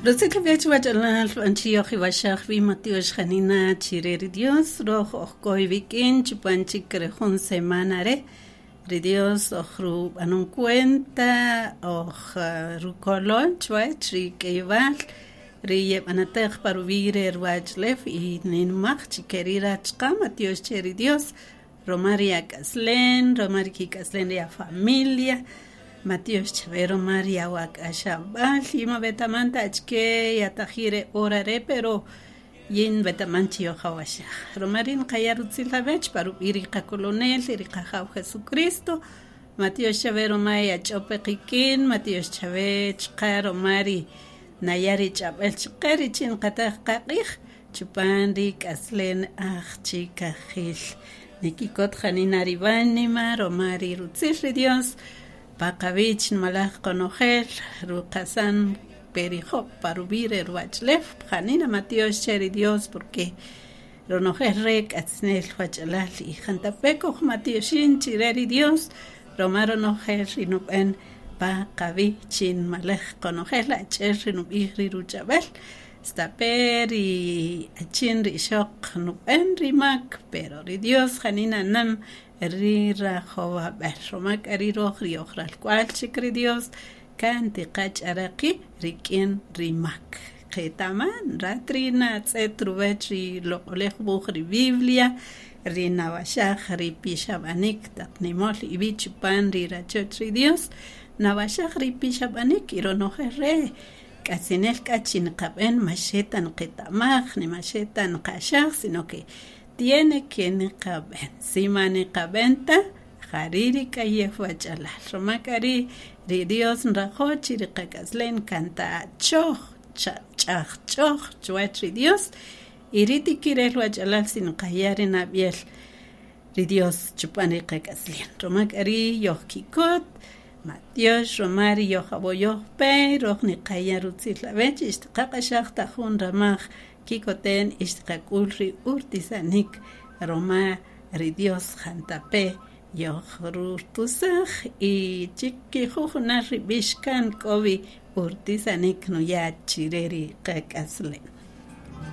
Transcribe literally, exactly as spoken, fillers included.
Rosita Vechwa Jalal Anchioji Vashachvi Matios Janina Chireri Dios Rojo Ojkoi Vikin Chupanchi Crejun Semanare Ridios Ojru Anun Cuenta Oj Rucolon Chuach Rikeival Riyeb Anatech Paruvire Rwajlef y Ninmach Chikerira Chka Matios Cheri Dios Romaria Caslen Romariki Caslen ya familia Matios Chavero Maria Wak Ashabal Ima Betamanta Achke Yatahire Orare pero Yin Betamanchio Hawasha Romarin Kayarutzilabech Paru Irika Colonel Irika Jau Jesucristo Matios Chavero Maya Chope Kikin Matios Chavech Karo Mari Nayari Chabel Chukerichin Katah Kakich Chupandi Kaslen Ach Chica Gil Nikikot Janina Ribanima Romari Rutzil Dios Pakavich malach conogel, rucasan perijo, parubire, ruachlef, janina Matios cheri Dios, porque ronogel rec, atznel, huachalali, jantapeco, Matioshin, chireri Dios, romaro nogel, rinupen, pakavichin malach conogel, acher, rinubiri, ruchabel, staper y achin rishok, nupen, rimak, pero ri Dios, janina nam, Rira Jova Berromak Ariro Riojral Cual Chikri Dios Kanti Kach Araki Rikin Rimak Ketaman Ratrina Tsetruvechri Lokolech Buchri Biblia Rina Vashach Ripishabanik Tapnimol Ibichupan Rira Chochri Dios Navashach Ripishabanik Ironoje Re Kasinel Kachin Kaben Mashetan Ketamach Ni Mashetan Kashach sino que tiene que niqaben sima niqabenta jariri kayefwa chalal romakari ri Dios rajochi riqakaslen canta choch chach choch chuatri Dios iriti kirelwa chalal sin qayari nabiel ri Dios chupani qakaslen romakari yohkikot Matios romari yohaboyoh pe rohni qayarutzil lavech istqaqashaq tajun ramaj Kikoten ishtakulri urtisanik Roma ridios jantape yohrurtusaj y chiki jujunari bishkan kovi urtisanik no ya chireri kakaslen.